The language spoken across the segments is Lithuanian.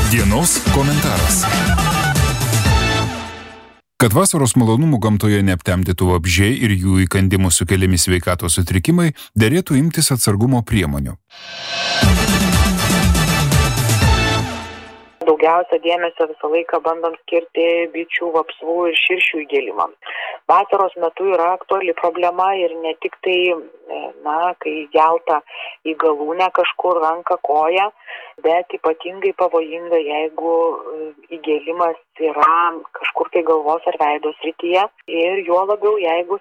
Dienos komentaras. Kad vasaros malonumų gamtoje neaptemdytų vabzdžiai ir jų įkandimų sukeliami sveikatos sutrikimai, derėtų imtis atsargumo priemonių. Daugiausia dėmesio visą laiką bandom skirti bičių, vapsvų ir širšių įgėlimams. Vasaros metu yra aktuali problema ir ne tik tai, kai gelta į galūnę kažkur ranką, koją, bet ypatingai pavojinga, jeigu įgėlimas yra kažkur tai galvos ar veido srityje ir juo labiau, jeigu,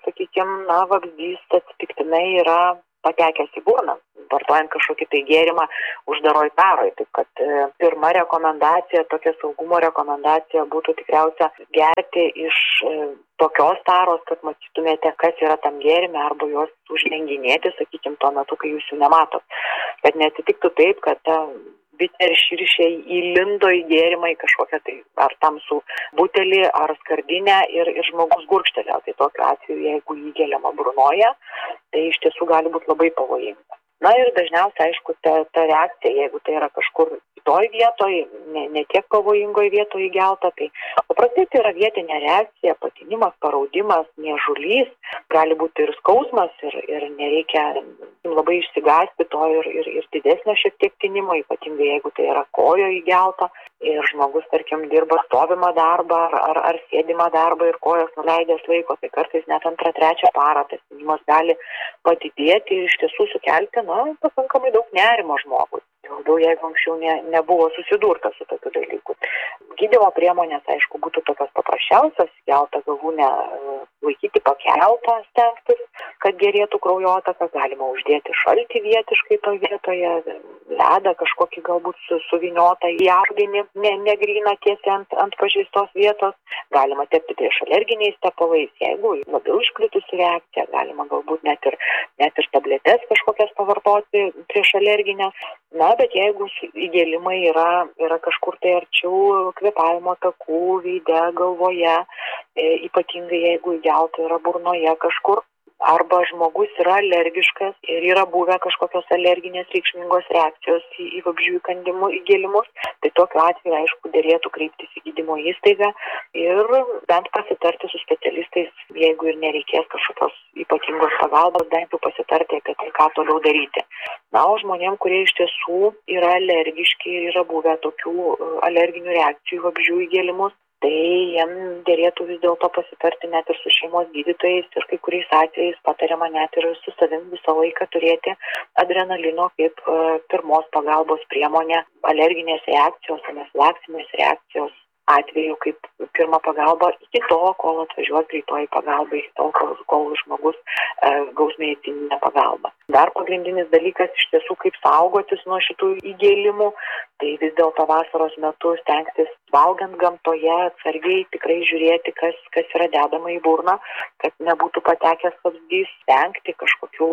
vabzdys atsitiktinai yra patekęs į burną, vartojant kažkokį tai gėrimą uždaroj taroj. Taip kad pirma rekomendacija, tokia saugumo rekomendacija būtų tikriausia gerti iš tokios taros, kad matytumėte, kas yra tam gėrime, arba juos uždenginėti, tuo metu, kai jūs jų nematot. Kad neatsitiktų taip, kad bitė ir širšiai įlindo į gėrimą į kažkokią tai ar tamsų butelį ar skardinę ir žmogus gurkštelėjo. Tai tokiu atveju, jeigu įgeliama burnoje, tai iš tiesų gali būti labai pavojinga. Na ir dažniausiai, aišku, ta reakcija, jeigu tai yra kažkur kitoj vietoj, ne tiek pavojingoj vietoj įgelta, tai paprastai tai yra vietinė reakcija, patinimas, paraudimas, niežulys, gali būti ir skausmas ir nereikia labai išsigąsti to ir didesnio šiek tiek tinimo, ypatingai jeigu tai yra kojo įgelta ir žmogus, tarkim, dirba stovimą darbą ar sėdimą darbą ir kojos nuleidęs laiko, tai kartais net 2-3 parą tas tinimas gali padidėti ir iš tiesų sukelti, pakankamai daug nerimo žmogui. Labiau, jeigu anksčiau nebuvo susidurta su tokiu dalyku. Gydymo priemonės, aišku, būtų tokios paprasčiausios, geltą galūnę laikyti pakeltą, stengtis, kad gerėtų kraujotaka, galima uždėti šaltį vietiškai toje vietoje, ledą kažkokį galbūt suvyniotą į audinį, negryną tiesiai ant pažeistos vietos, galima tepti prieš alerginiais tepalais, jeigu labiau išplitusi reakcija, galima galbūt net ir tabletes kažkokias pavartoti prieš alerginę. Bet jeigu įgėlimai yra kažkur tai arčiau kvėpavimo takų, veide, galvoje, ypatingai jeigu įgelta yra burnoje kažkur, arba žmogus yra alergiškas ir yra buvę kažkokios alerginės reikšmingos reakcijos į vabzdžių įkandimų įgėlimus, tai tokiu atveju, aišku, derėtų kreiptis į gydymo įstaigą ir bent pasitarti su specialistais, jeigu ir nereikės kažkokios ypatingos pagalbos, bent jau pasitarti apie tai, ką toliau daryti. O žmonėm, kurie iš tiesų yra alergiški ir yra buvę tokių alerginių reakcijų į vabzdžių įgėlimus, tai jiem derėtų vis dėlto pasitarti net ir su šeimos gydytojais ir kai kuriais atvejais patariama net ir su savim visą laiką turėti adrenalino kaip pirmos pagalbos priemonę alerginės reakcijos, anafilaksinės reakcijos atveju kaip pirmą pagalbą iki to, kol atvažiuos greitoji pagalba, iki to, kol žmogus gaus medicininę pagalbą. Dar pagrindinis dalykas iš tiesų, kaip saugotis nuo šitų įgėlimų, tai vis dėlto vasaros metu stengtis valgant gamtoje, atsargiai tikrai žiūrėti, kas yra dedama į burną, kad nebūtų patekęs vabzdys, stengti kažkokių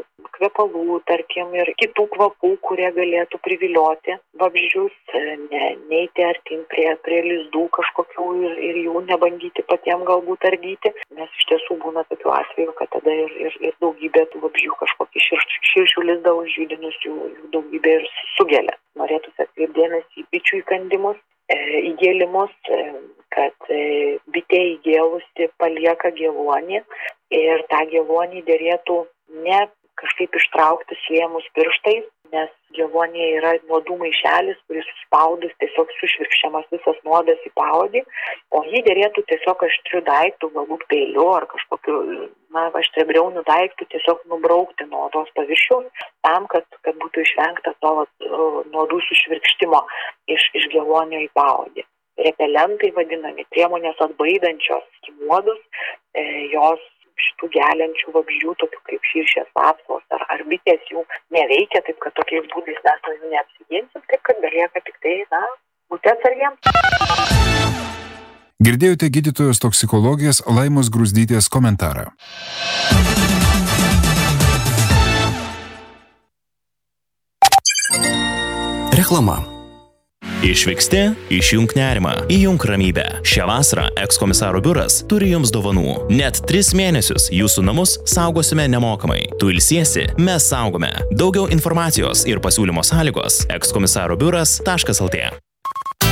kvepalų, tarkim, ir kitų kvapų, kurie galėtų privilioti vabzdžius, neiti artin prie lizdų kažkokių ir jų nebandyti patiem galbūt ardyti, nes iš tiesų būna tokių atvejų, kad tada ir daugybė tų vabzdžių kažkokį širšių lizdą užjudinus jų daugybė ir sugelia. Norėtųsi atkreipti dėmesį į bičių įkandimus, įgėlimus, kad bitė įgėlusi palieka geluonį ir tą geluonį derėtų ne kažkaip ištraukti suėmus pirštais, nes geluonėje yra nuodų maišelis, kuris suspaudus tiesiog sušvirkščiamas visas nuodas į paodį, o jį derėtų tiesiog aštriu daiktu, galbūt peiliu ar kažkokiu aštriabriauniu daiktu tiesiog nubraukti nuo odos paviršiaus, tam, kad būtų išvengta to nuodų sušvirkštimo iš geluonio į paodį. Repelentai vadinami, priemonės atbaidančios nuodus, jos šitų geliančių vabzdžių, tokių kaip širšės, vapsvos ar bitės jų neveikia, taip kad tokiais būdais mes nuo jų neapsiginsim, taip kad belieka tik tai, būti atsargiems. Girdėjote gydytojos toksikologijos Laimos Gruzdytės komentarą. Reklama. Išvyksti, išjunk nerimą, įjunk ramybę. Šią vasarą ekskomisaro biuras turi jums dovanų. Net 3 mėnesius jūsų namus saugosime nemokamai. Tu ilsiesi, mes saugome. Daugiau informacijos ir pasiūlymo sąlygos ekskomisaro biuras.lt.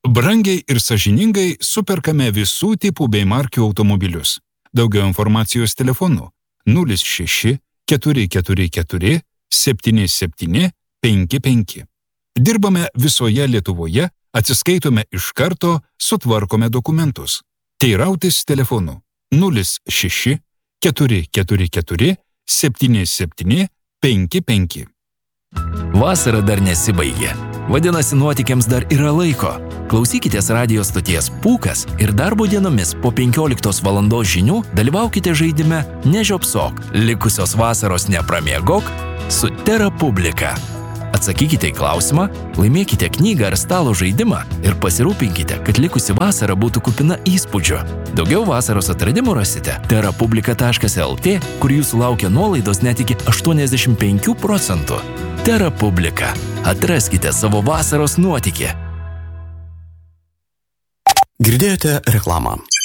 Brangiai ir sąžiningai superkame visų tipų bei markių automobilius. Daugiau informacijos telefonu 06 444 77 55. Dirbame visoje Lietuvoje, atsiskaitome iš karto, sutvarkome dokumentus. Teirautis telefonu 06 444 77 55. Vasara dar nesibaigė. Vadinasi, nuotykiams dar yra laiko. Klausykitės radijo stoties Pūkas ir darbo dienomis po 15 valandos žinių dalyvaukite žaidime Nežiopsok, likusios vasaros nepramiegok su Tera Publika. Atsakykite į klausimą, laimėkite knygą ar stalo žaidimą ir pasirūpinkite, kad likusi vasara būtų kupina įspūdžių. Daugiau vasaros atradimų rasite terapublika.lt, kur jūsų laukia nuolaidos net iki 85%. Tera Publika. Atraskite savo vasaros nuotykį. Girdėjote reklamą.